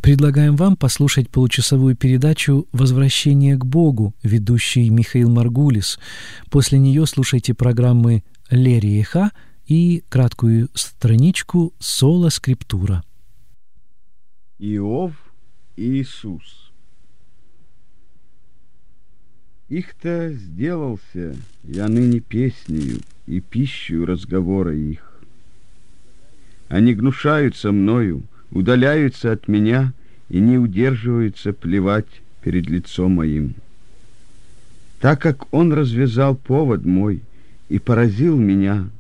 Предлагаем вам послушать получасовую передачу «Возвращение к Богу», ведущий Михаил Маргулис. После нее слушайте программы «Лерия Ха» и краткую страничку «Соло Скриптура». Иов и Иисус. Их-то сделался я ныне песнею и пищею разговора их. Они гнушаются мною, удаляются от меня и не удерживаются плевать перед лицом моим. Так как он развязал повод мой и поразил меня,